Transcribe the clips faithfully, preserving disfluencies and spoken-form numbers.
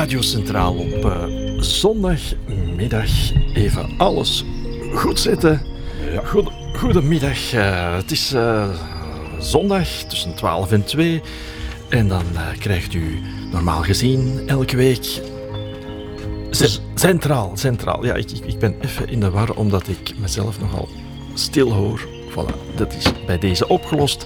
Radio Centraal op uh, zondagmiddag. Even alles goed zetten. Ja. Goed, goedemiddag. Uh, het is uh, zondag tussen twaalf en twee. En dan uh, krijgt u normaal gezien elke week... Z- centraal, centraal. Ja, ik, ik, ik ben even in de war omdat ik mezelf nogal stil hoor. Voilà, dat is bij deze opgelost.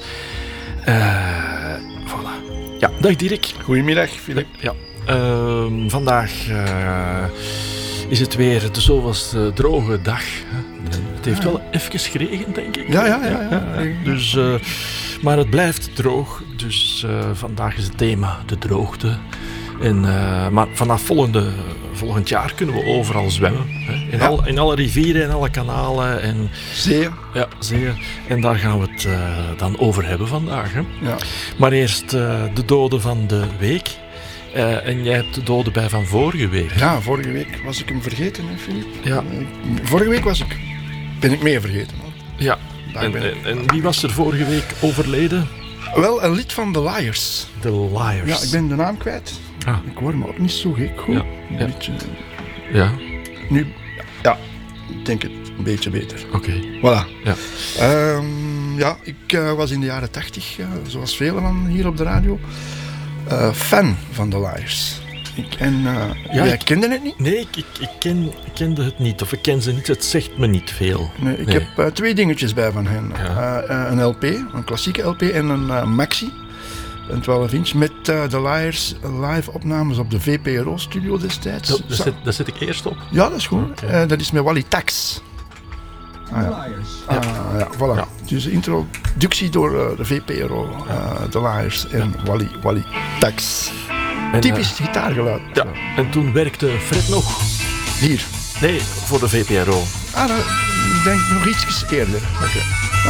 Uh, voilà. Ja, dag Dirk. Goedemiddag, Filip. Ja. Uh, vandaag uh, is het weer de zoveelste droge dag. Het heeft wel even geregend, denk ik. Ja, ja, ja. ja, ja. Dus, uh, maar het blijft droog. Dus uh, vandaag is het thema de droogte. En, uh, maar vanaf volgende, volgend jaar kunnen we overal zwemmen. Hè? In, ja. al, in alle rivieren en alle kanalen. En, zeeën. Ja, zeeën. En daar gaan we het uh, dan over hebben vandaag. Hè? Ja. Maar eerst uh, de doden van de week. Uh, en jij hebt de doden bij van vorige week. Ja, vorige week was ik hem vergeten, hè, Filip. Ja. Uh, vorige week was ik, ben ik meer vergeten. Man. Ja. En, en, en wie was er vorige week overleden? Wel, een lied van The Liars. The Liars. Ja, ik ben de naam kwijt. Ah. Ik hoor me ook niet zo gek goed. Ja. Een Ja. beetje... Ja. Nu, ja, ik denk het een beetje beter. Oké. Okay. Voilà. Ja. Um, ja, ik uh, was in de jaren tachtig, uh, zoals velen van hier op de radio, uh, fan van The Liars. Ik, en uh, ja, jij ik, kende het niet? Nee, ik, ik, ik, ken, ik kende het niet. Of ik ken ze niet. Het zegt me niet veel. Nee, ik nee. heb uh, twee dingetjes bij van hen. Ja. Uh, uh, een L P, een klassieke L P en een uh, maxi. Een twaalf inch met uh, The Liars live opnames op de V P R O-studio destijds. Dat, dat, zet, dat zet ik eerst op. Ja, dat is goed. Okay. Uh, dat is met Wally Tax. Ah, ja. Ah, ja. ja, voilà. Ja. Dus de introductie door uh, de V P R O, uh, The Liars en ja. Wally, Wally Tax. En, typisch uh, gitaargeluid. Ja, en toen werkte Fred nog. Hier? Nee, voor de V P R O. Ah, dat denk ik nog iets eerder. Okay.